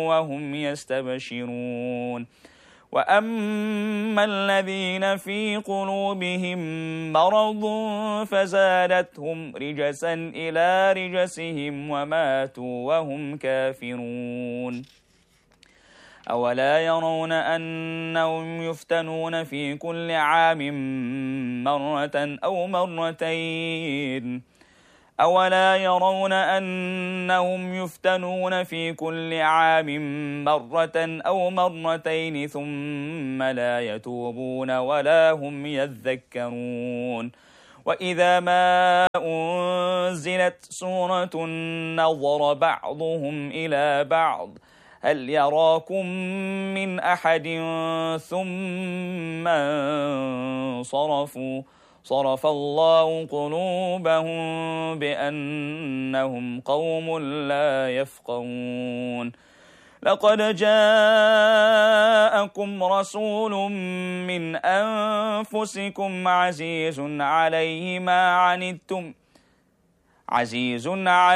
وهم يستبشرون وأما الذين في قلوبهم مرض فزادتهم رجسا إلى رجسهم وماتوا وهم كافرون أولا يرون أنهم يفتنون في كل عام مرة أو مرتين أولا يرون أنهم يفتنون في كل عام مرة أو مرتين ثم لا يتوبون ولا هم يذكرون وإذا ما أنزلت سورة نظر بعضهم إلى بعض هل يراكم من أحد ثم انصرفوا صرف الله قلوبهم بأنهم قوم لا يفقهون لقد جاءكم رسول من أنفسكم عزيز عليه ما عنتم